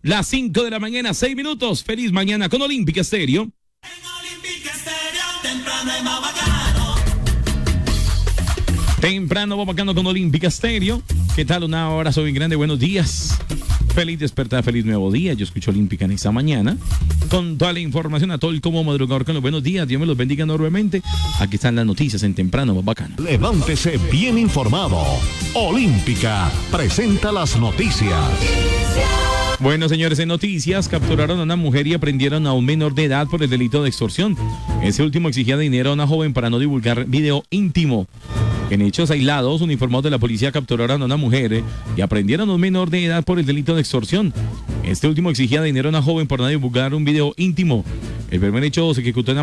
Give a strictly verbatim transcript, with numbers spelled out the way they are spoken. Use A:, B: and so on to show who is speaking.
A: Las cinco de la mañana, seis minutos. Feliz mañana con Olímpica Estéreo. Temprano, bacano con Olímpica Estéreo. ¿Qué tal? Un abrazo bien grande, buenos días. Feliz despertar, feliz nuevo día. Yo escucho Olímpica en esta mañana. Con toda la información a todo el como madrugador con los buenos días. Dios me los bendiga enormemente. Aquí están las noticias en Temprano, bacano.
B: Levántese bien informado. Olímpica presenta las noticias.
A: Bueno, señores, en noticias, capturaron a una mujer y aprendieron a un menor de edad por el delito de extorsión. Ese último exigía dinero a una joven para no divulgar video íntimo. En hechos aislados, uniformados de la policía capturaron a una mujer y aprendieron a un menor de edad por el delito de extorsión. Este último exigía dinero a una joven por no divulgar un video íntimo. El primer hecho se ejecutó en